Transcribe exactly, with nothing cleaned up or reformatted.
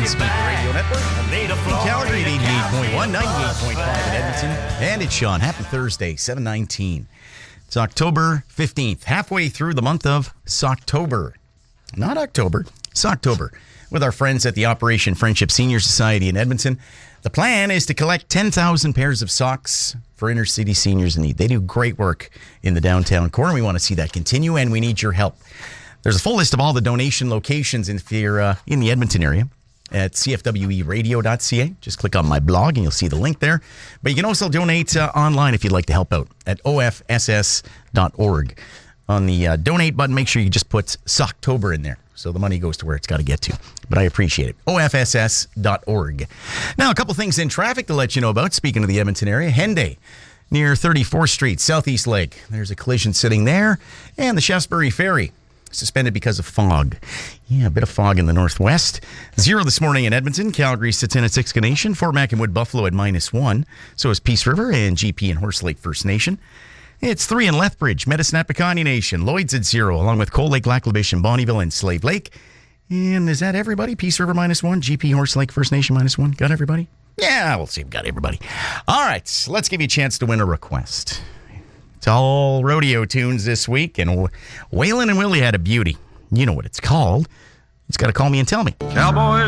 Speaker Radio Network. In Calgary at eighty-eight point one, ninety-eight point five in Edmonton. And it's Sean. Happy Thursday, seven nineteen. It's October fifteenth, halfway through the month of Socktober. Not October, Socktober. With our friends at the Operation Friendship Senior Society in Edmonton. The plan is to collect ten thousand pairs of socks for inner city seniors in need. They do great work in the downtown core, and we want to see that continue, and we need your help. There's a full list of all the donation locations if you're uh, in the Edmonton area at c f w e radio dot c a. Just click on my blog, and you'll see the link there. But you can also donate uh, online if you'd like to help out at o f s s dot org. On the uh, donate button, make sure you just put Socktober in there, so the money goes to where it's got to get to. But I appreciate it. o f s s dot org. Now, a couple things in traffic to let you know about. Speaking of the Edmonton area, Henday, near thirty-fourth Street, Southeast Lake. There's a collision sitting there. And the Shaftesbury Ferry, suspended because of fog. Yeah, a bit of fog in the northwest. Zero this morning in Edmonton. Calgary sits in at six Nation. Fort Mac and Wood Buffalo at minus one. So is Peace River and G P and Horse Lake First Nation. It's three in Lethbridge, Medicine at Piconio Nation, Lloyd's at zero, along with Cold Lake, Laklabish, and Bonnyville and Slave Lake. And is that everybody? Peace River minus one, G P, Horse Lake, First Nation minus one. Got everybody? Yeah, we'll see if we got everybody. All right, let's give you a chance to win a request. It's all rodeo tunes this week, and Waylon and Willie had a beauty. You know what it's called. It's got to call me and tell me. Cowboy.